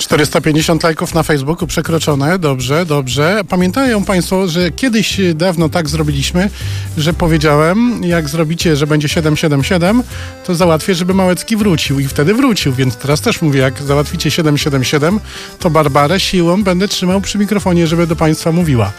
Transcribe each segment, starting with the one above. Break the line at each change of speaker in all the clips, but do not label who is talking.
450 lajków na Facebooku przekroczone, dobrze, dobrze. Pamiętają Państwo, że kiedyś dawno tak zrobiliśmy, że powiedziałem, jak zrobicie, że będzie 777, to załatwię, żeby Małecki wrócił i wtedy wrócił, więc teraz też mówię, jak załatwicie 777, to Barbarę siłą będę trzymał przy mikrofonie, żeby do Państwa mówiła.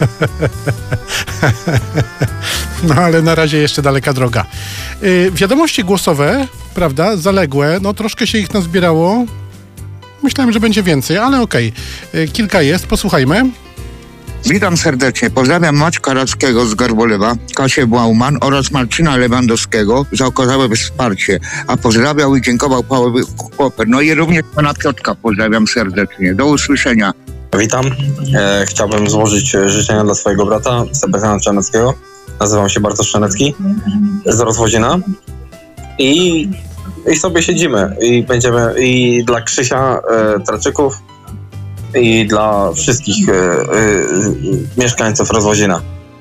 No ale na razie jeszcze daleka droga. Wiadomości głosowe, prawda, zaległe, no troszkę się ich nazbierało. Myślałem, że będzie więcej, ale okej. Kilka jest, posłuchajmy.
Witam serdecznie. Pozdrawiam Maćka Rackiego z Garbolewa, Kasię Błauman oraz Marcina Lewandowskiego za okazałe wsparcie. A pozdrawiał i dziękował Paweł Chłoper. No i również pana Piotrka pozdrawiam serdecznie. Do usłyszenia.
Witam. Chciałbym złożyć życzenia dla swojego brata Sebastiana Czarneckiego. Nazywam się Bartosz Czarnecki z Rozwodzina. I sobie siedzimy i będziemy i dla Krzysia Traczyków i dla wszystkich mieszkańców Rozwodzina.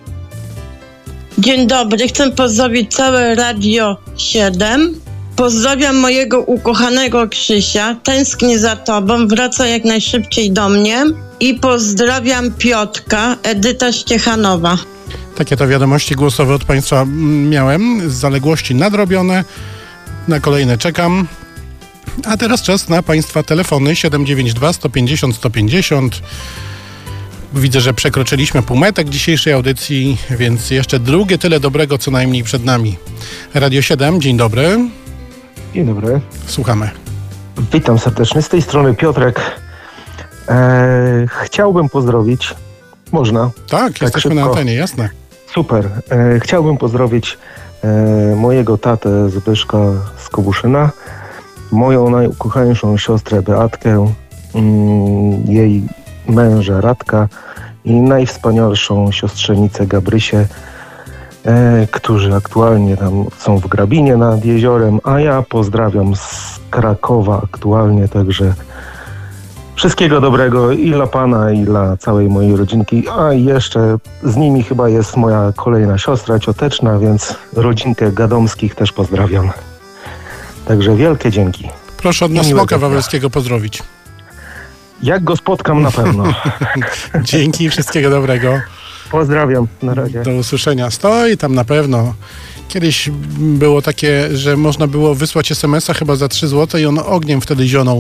Dzień dobry, chcę pozdrowić całe Radio 7. Pozdrawiam mojego ukochanego Krzysia, tęsknię za tobą, wraca jak najszybciej do mnie i pozdrawiam Piotrka, Edyta Ściechanowa.
Takie to wiadomości głosowe od Państwa miałem, zaległości nadrobione. Na kolejne czekam. A teraz czas na Państwa telefony 792 150 150. Widzę, że przekroczyliśmy półmetek dzisiejszej audycji, więc jeszcze drugie tyle dobrego co najmniej przed nami. Radio 7, dzień dobry.
Dzień dobry.
Słuchamy.
Witam serdecznie. Z tej strony Piotrek. Chciałbym pozdrowić. Można?
Tak, jesteśmy szybko. Na antenie, jasne.
Super. Chciałbym pozdrowić mojego tatę Zbyszka z Kobuszyna, moją najukochańszą siostrę Beatkę, jej męża Radka i najwspanialszą siostrzenicę Gabrysię, którzy aktualnie tam są w Grabinie nad jeziorem, a ja pozdrawiam z Krakowa aktualnie, także wszystkiego dobrego i dla pana, i dla całej mojej rodzinki, a jeszcze z nimi chyba jest moja kolejna siostra cioteczna, więc rodzinkę Gadomskich też pozdrawiam. Także wielkie dzięki.
Proszę od nas Smoka Wawelskiego pozdrowić.
Jak go spotkam, na pewno.
Dzięki i wszystkiego dobrego.
Pozdrawiam, na razie.
Do usłyszenia. Stoi tam na pewno. Kiedyś było takie, że można było wysłać SMS-a chyba za 3 zł i on ogniem wtedy zionął.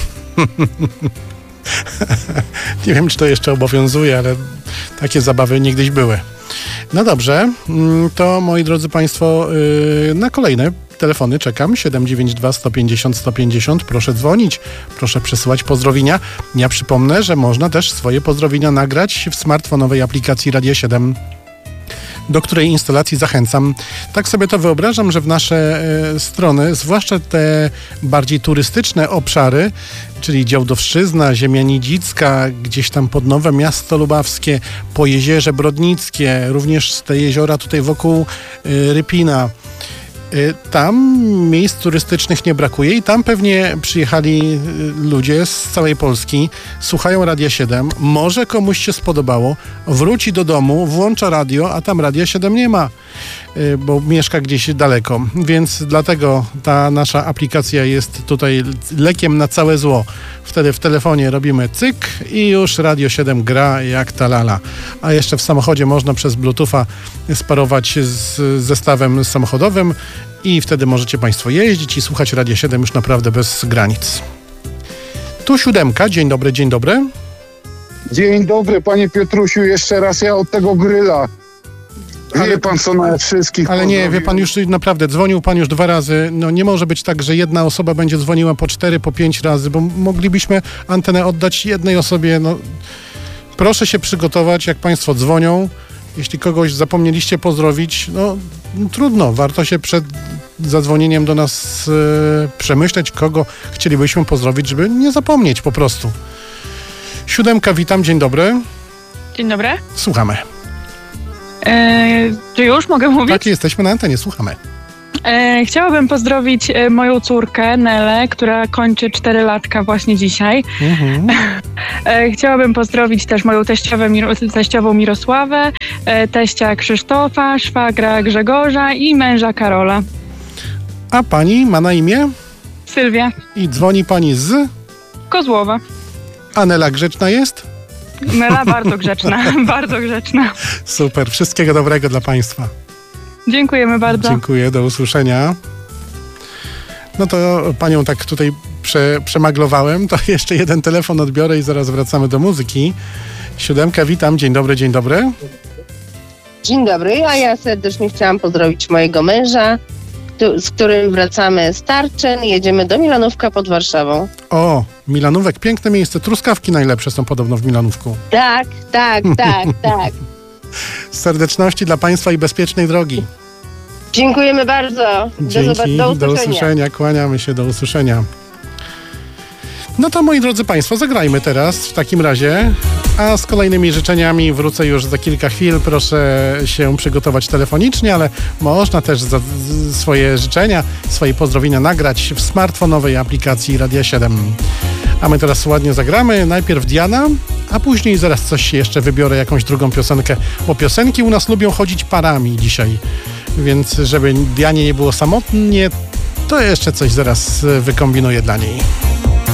Nie wiem, czy to jeszcze obowiązuje, ale takie zabawy niegdyś były. No dobrze, to moi drodzy Państwo, na kolejne telefony czekam. 792 150 150. Proszę dzwonić, proszę przesyłać pozdrowienia. Ja przypomnę, że można też swoje pozdrowienia nagrać w smartfonowej aplikacji Radio 7, do której instalacji zachęcam. Tak sobie to wyobrażam, że w nasze strony, zwłaszcza te bardziej turystyczne obszary, czyli Działdowszczyzna, Ziemia Nidzicka, gdzieś tam pod Nowe Miasto Lubawskie, Pojezierze Brodnickie, również te jeziora tutaj wokół Rypina. Tam miejsc turystycznych nie brakuje i tam pewnie przyjechali ludzie z całej Polski, słuchają Radia 7, może komuś się spodobało, wróci do domu, włącza radio, a tam Radia 7 nie ma, bo mieszka gdzieś daleko, więc dlatego ta nasza aplikacja jest tutaj lekiem na całe zło. Wtedy w telefonie robimy cyk i już Radio 7 gra jak ta lala. A jeszcze w samochodzie można przez Bluetootha sparować z zestawem samochodowym i wtedy możecie Państwo jeździć i słuchać Radio 7 już naprawdę bez granic. Tu 7, dzień dobry, dzień dobry.
Dzień dobry, panie Piotrusiu, jeszcze raz ja od tego gryla. Wie pan co na wszystkich.
Ale nie, wie pan, już naprawdę dzwonił pan już 2 razy. No nie może być tak, że jedna osoba będzie dzwoniła po 4, po 5 razy, bo moglibyśmy antenę oddać jednej osobie. No, proszę się przygotować, jak państwo dzwonią. Jeśli kogoś zapomnieliście pozdrowić, no trudno. Warto się przed zadzwonieniem do nas przemyśleć, kogo chcielibyśmy pozdrowić, żeby nie zapomnieć po prostu. 7, witam, dzień dobry.
Dzień dobry.
Słuchamy.
Czy już mogę mówić?
Tak, jesteśmy na antenie, słuchamy.
Chciałabym pozdrowić moją córkę Nelę, która kończy 4 latka właśnie dzisiaj. Chciałabym pozdrowić też moją teściową Mirosławę, teścia Krzysztofa, szwagra Grzegorza i męża Karola.
A pani ma na imię?
Sylwia.
I dzwoni pani z?
Kozłowa.
Anela grzeczna jest?
Mela bardzo grzeczna, bardzo grzeczna.
Super, wszystkiego dobrego dla Państwa.
Dziękujemy bardzo.
Dziękuję, do usłyszenia. No to panią tak tutaj przemaglowałem, to jeszcze jeden telefon odbiorę i zaraz wracamy do muzyki. 7, witam, dzień dobry, dzień dobry.
Dzień dobry, a ja serdecznie chciałam pozdrowić mojego męża, z którym wracamy z Tarczyn, jedziemy do Milanówka pod Warszawą.
O, Milanówek, piękne miejsce, truskawki najlepsze są podobno w Milanówku.
Tak.
Serdeczności dla Państwa i bezpiecznej drogi.
Dziękujemy bardzo.
Dzięki, do usłyszenia, kłaniamy się, do usłyszenia. No to moi drodzy Państwo, zagrajmy teraz w takim razie, a z kolejnymi życzeniami wrócę już za kilka chwil. Proszę się przygotować telefonicznie, ale można też swoje życzenia, swoje pozdrowienia nagrać w smartfonowej aplikacji Radia 7. A my teraz ładnie zagramy. Najpierw Diana, a później zaraz coś jeszcze wybiorę, jakąś drugą piosenkę, bo piosenki u nas lubią chodzić parami dzisiaj. Więc żeby Dianie nie było samotnie, to jeszcze coś zaraz wykombinuję dla niej.